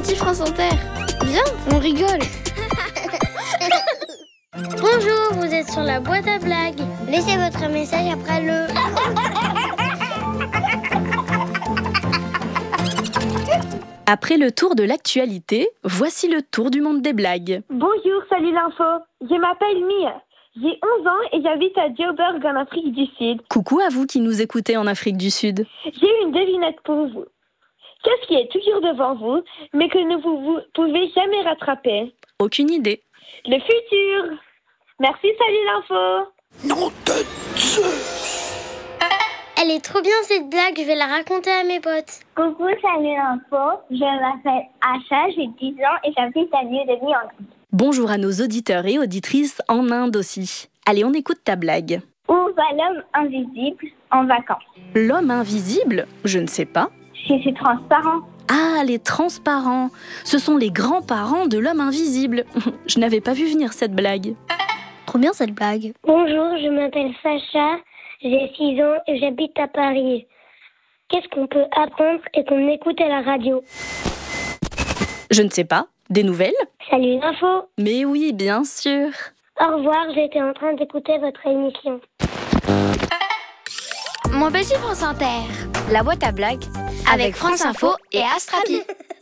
petit France Inter. Viens, on rigole. Bonjour, vous êtes sur la boîte à blagues. Laissez votre message après le... Après le tour de l'actualité, voici le tour du monde des blagues. Bonjour, salut l'info. Je m'appelle Mia. J'ai 11 ans et j'habite à Joburg en Afrique du Sud. Coucou à vous qui nous écoutez en Afrique du Sud. J'ai une devinette pour vous. Qu'est-ce qui est toujours devant vous, mais que vous pouvez jamais rattraper? Aucune idée. Le futur. Merci, salut l'info. Nom de Zeus. Elle est trop bien cette blague, je vais la raconter à mes potes. Coucou, salut l'info. Je m'appelle Asha, j'ai 10 ans et j'habite à New Delhi en Inde. Bonjour à nos auditeurs et auditrices en Inde aussi. Allez, on écoute ta blague. Où va l'homme invisible en vacances? L'homme invisible? Je ne sais pas. C'est transparent. Ah, les transparents. Ce sont les grands-parents de l'homme invisible. Je n'avais pas vu venir cette blague. Trop bien cette blague. Bonjour, je m'appelle Sacha, j'ai 6 ans et j'habite à Paris. Qu'est-ce qu'on peut apprendre et qu'on écoute à la radio? Je ne sais pas. Des nouvelles? Salut l'info. Mais oui, bien sûr. Au revoir, j'étais en train d'écouter votre émission. Mon petit France Inter. La boîte à blagues avec France Info et Astrapi.